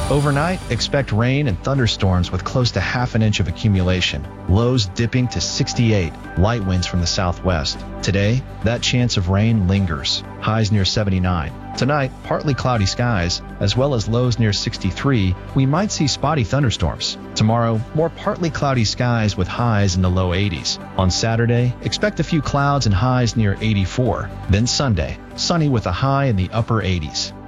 Overnight, expect rain and thunderstorms with close to half an inch of accumulation. Lows dipping to 68, light winds from the southwest. Today, that chance of rain lingers. Highs near 79. Tonight, partly cloudy skies, as well as lows near 63. We might see spotty thunderstorms. Tomorrow, more partly cloudy skies with highs in the low 80s. On Saturday, expect a few clouds and highs near 84. Then Sunday, sunny with a high in the upper 80s.